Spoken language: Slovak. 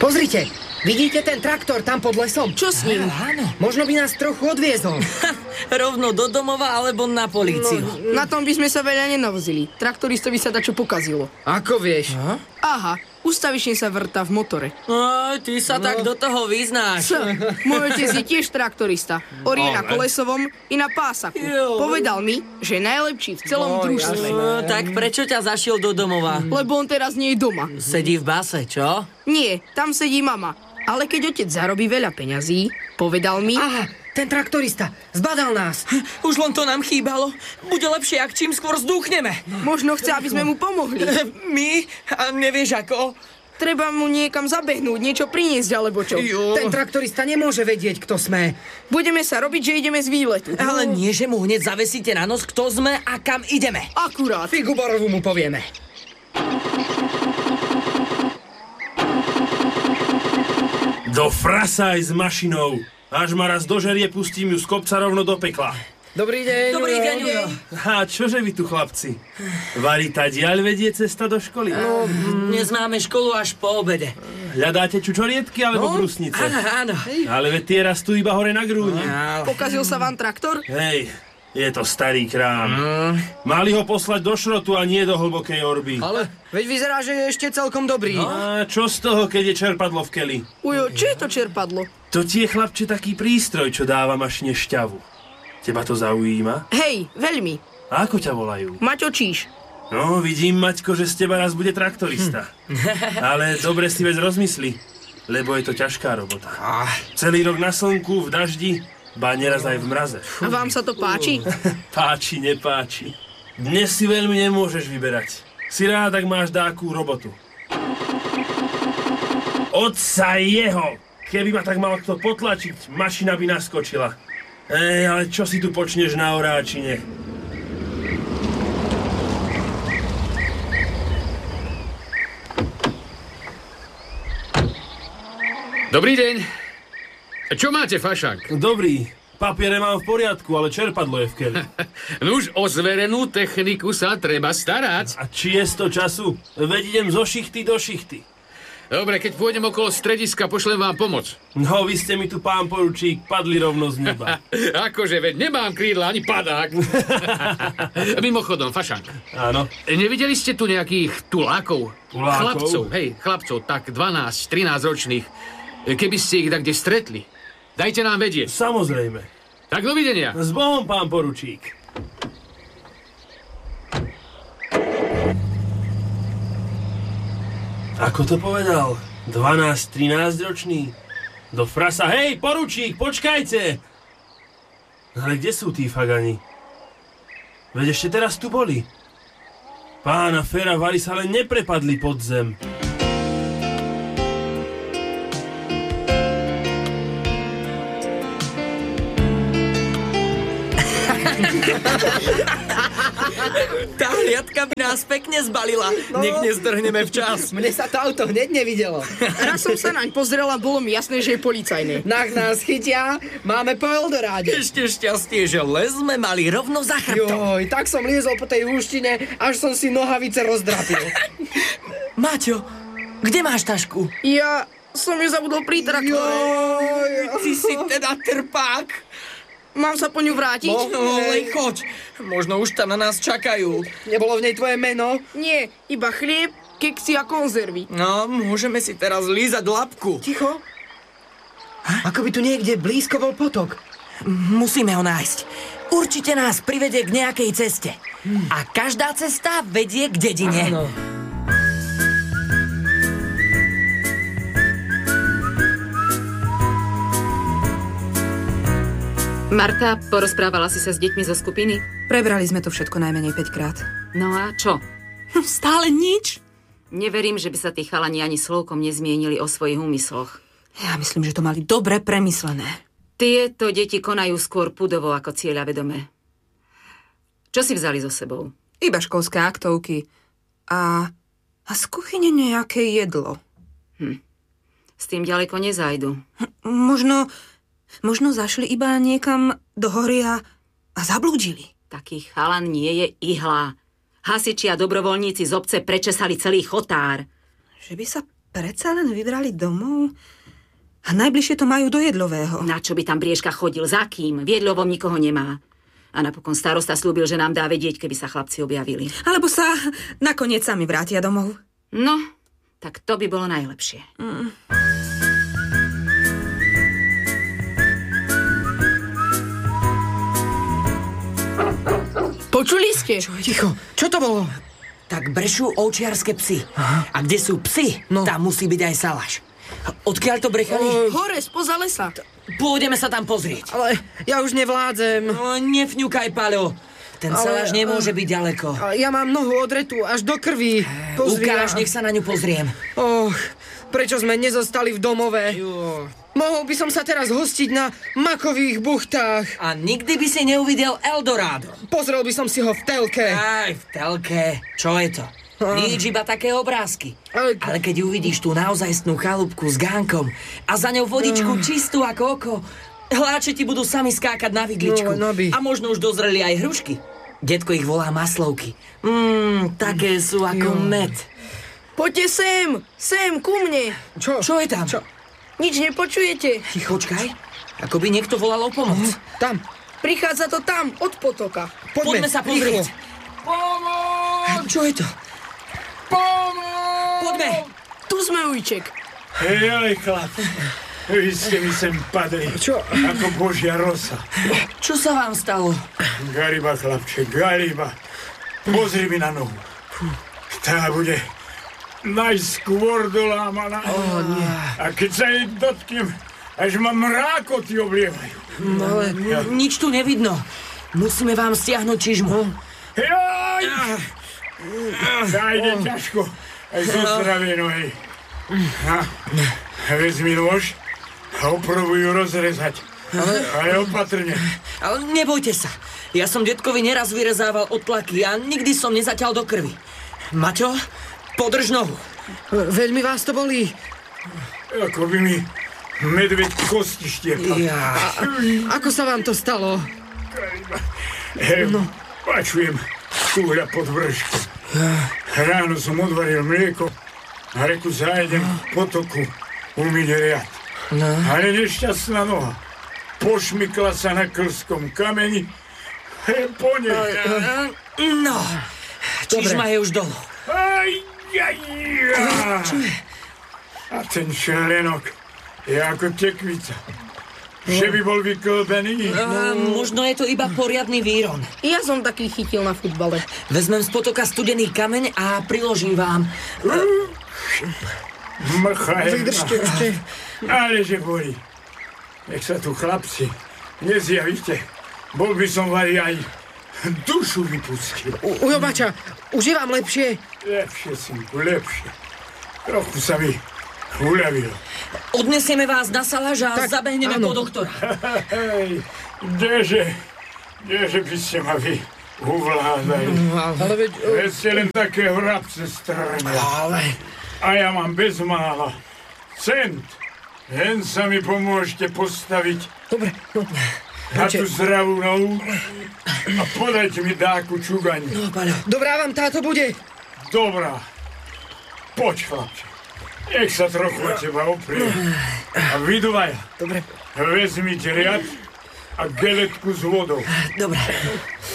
Pozrite, vidíte ten traktor tam pod lesom? Čo s ním? Áno. Možno by nás trochu odviezol. Rovno do domova alebo na políciu. Na tom by sme sa veľa nenavozili. Traktoristovi sa dačo pokazilo. Ako vieš? Aha, ustavične sa vrta v motore. Aj, ty sa tak do toho vyznáš. Môj otec je tiež traktorista. Orie na Kolesovom i na Pásaku. Jo. Povedal mi, že je najlepší v celom družstve. Tak prečo ťa zašiel do domova? Lebo on teraz nie je doma. Sedí v base, čo? Nie, tam sedí mama. Ale keď otec zarobí veľa peňazí, povedal mi... Aha, ten traktorista, zbadal nás. Už len to nám chýbalo. Bude lepšie, ak čím skôr zdúchneme. Možno chce, aby sme mu pomohli. My? A nevieš ako? Treba mu niekam zabehnúť, niečo priniesť alebo čo. Ten traktorista nemôže vedieť, kto sme. Budeme sa robiť, že ideme z výletu. Ale nie, že mu hneď zavesíte na nos, kto sme a kam ideme. Akurát. Figu Borovu mu povieme. Do frasa aj s mašinou. Až ma raz dožerie, pustím ju z kopca rovno do pekla. Dobrý deň. Dobrý deň, Ujo. A čože vy tu, chlapci? Varita diaľ vedie cesta do školy? Dnes máme školu až po obede. Hľadáte čučoriedky alebo brusnice? Áno. Ale veď tie rastú iba hore na grúni. Pokazil sa vám traktor? Hej, je to starý krám. Mali ho poslať do šrotu a nie do hlbokej orby. Ale veď vyzerá, že je ešte celkom dobrý. A čo z toho, keď je čerpadlo v keli? Ujo, či je to čerpadlo? To ti je, chlapče, taký prístroj, čo dáva mašine šťavu. Teba to zaujíma? Hej, veľmi. A ako ťa volajú? Maťo Číš. No, vidím, Maťko, že z teba raz bude traktorista. Ale dobre si vec rozmysli, lebo je to ťažká robota. Celý rok na slnku, v daždi, ba neraz aj v mraze. A vám sa to páči? Páči, nepáči. Dnes si veľmi nemôžeš vyberať. Si rád, ak máš dákú robotu. Otca jeho! Keby ma tak mal kto potlačiť, mašina by naskočila. Ale čo si tu počneš na oráčine? Dobrý deň. Čo máte, fašák? Dobrý. Papiere mám v poriadku, ale čerpadlo je v keli. Nuž, o zverenú techniku sa treba starať. A či je to času? Veď idem zo šichty do šichty. Dobre, keď pôjdem okolo strediska, pošlem vám pomoc. No, vy ste mi tu, pán poručík, padli rovno z neba. Akože, veď nemám krídla ani padák. Mimochodom, fašák. Áno. Nevideli ste tu nejakých tulákov? Tulákov? Chlapcov, hej, chlapcov, tak 12-13 ročných. Keby ste ich tak kde stretli, dajte nám vedieť. Samozrejme. Tak dovidenia. S Bohom, pán poručík. Ako to povedal? 12-13 ročný? Do frasa. Hej, poručík, počkajte! Ale kde sú tí fagani? Veď ešte teraz tu boli. Pána Fera Vary sa len neprepadli pod zem. Tá hliadka by nás pekne zbalila. Nech nezdrhneme včas. Mne sa to auto hneď nevidelo. Raz som sa naň pozrela, bolo mi jasné, že je policajné. Nak nás chytia, máme po Eldoráde. Ešte šťastie, že les sme mali rovno za chrbtom. Joj, tak som liezol po tej húštine, až som si nohavice rozdrapil. Maťo, kde máš tašku? Ja som ju zabudol pri traktore. Ty si teda trpák. Mám sa po ňu vrátiť? No, ale choď. Možno už tam na nás čakajú. Nebolo v nej tvoje meno? Nie, iba chlieb, keksy a konzervy. No, môžeme si teraz lízať labku. Ticho. Ako by tu niekde blízko bol potok. Musíme ho nájsť. Určite nás privedie k nejakej ceste. A každá cesta vedie k dedine. Áno. Marta, porozprávala si sa s deťmi zo skupiny? Prebrali sme to všetko najmenej 5 krát. No a čo? Stále nič? Neverím, že by sa tí chalani ani slovkom nezmienili o svojich úmysloch. Ja myslím, že to mali dobre premyslené. Tieto deti konajú skôr pudovo ako cieľavedomé. Čo si vzali so sebou? Iba školské aktovky. A z kuchyne nejaké jedlo. S tým ďaleko nezajdu. Možno zašli iba niekam do hory a zablúdili. Taký chalan nie je ihla. Hasiči a dobrovoľníci z obce prečesali celý chotár. Že by sa predsa len vybrali domov a najbližšie to majú do Jedlového. Na čo by tam Briežka chodil? Za kým? V Jedlovom nikoho nemá. A napokon starosta slúbil, že nám dá vedieť, keby sa chlapci objavili. Alebo sa nakoniec sami vrátia domov. No, tak to by bolo najlepšie. Počuli ste? Ticho, čo to bolo? Tak brešú ovčiarske psy. A kde sú psy, tam musí byť aj Salaš. Odkiaľ to brechali? Hore, spoza lesa. Pôjdeme sa tam pozrieť. Ale ja už nevládzem. No, nefňukaj, Paľo. Ten Salaš nemôže byť ďaleko. Ale ja mám nohu odretú až do krvi. Pozri. Ukáž, nech sa na ňu pozriem. Prečo sme nezostali v domove? Mohol by som sa teraz hostiť na makových buchtách. A nikdy by si neuvidel Eldorado. Pozrel by som si ho v telke. Aj v telke. Čo je to? Nič, iba také obrázky. Ale keď uvidíš tú naozajstnú chalúbku s gánkom a za ňou vodičku čistú ako oko, hláče ti budú sami skákať na vidličku. A možno už dozreli aj hrušky. Detko ich volá maslovky. Také sú ako med. Poďte sem, ku mne. Čo je tam? Nič nepočujete? Tichočkaj, ako by niekto volal o pomoc. Tam. Prichádza to tam, od potoka. Poďme sa pozrieť. Pomoc! Čo je to? Pomoc! Poďme. Tu sme, ujček. Hej, chlap. Vy ste mi sem padli. Čo? Ako božia rosa. Čo sa vám stalo? Gariba, chlapče, gariba. Pozri mi na nohu. Tá bude najskôr dolámaná. A keď sa jej dotknem, až ma mrákoty oblievajú. Nič tu nevidno. Musíme vám stiahnuť čižmu. Jaj! Zájde ťažko aj zo zdravej nohy. Vezmi nôž a oprobuj ju rozrezať. Ale opatrne. Ale nebojte sa. Ja som detkovi neraz vyrezával odtlaky a nikdy som nezaťal do krvi. Maťo, podrž nohu. Veľmi vás to bolí. Ako by mi medveď kosti štiepal. Ako sa vám to stalo? Počujem kúhľa pod vršku. Ráno som odvaril mlieko a reku zájdem k potoku umyť riad. Ale nešťastná noha pošmykla sa na klskom kameni. Po nej. No, čižma je už dolu. A ten čelenok je ako tekvica. Že by bol vyklbený. Možno je to iba poriadny výron. Ja som taký chytil na futbale. Vezmem z potoka studený kameň a priložím vám. Mrchaj. Vydržte ešte. Ale že bolí. Nech sa tu chlapci nezjavíte. Bol by som vari aj dušu vypustil. Ujo, Maťa, už je vám lepšie? Lepšie, synku, lepšie. Trochu sa mi uľavilo. Odnesieme vás na Salaš a zabehneme po doktora. Hej, kdeže by ste ma vy uvládali? Ale veď... Veď ste len také vrabce strane. A ja mám bezmála cent. Len sa mi pomôžete postaviť Dobre, na tú zdravú nohu a podajte mi dáku čugaň. dobrá vám táto bude. Dobrá. Poď, chlapče. Nech sa trochu na teba oprie. A vy dvaja. Dobre. Vezmite riad a geletku s vodou. Dobre.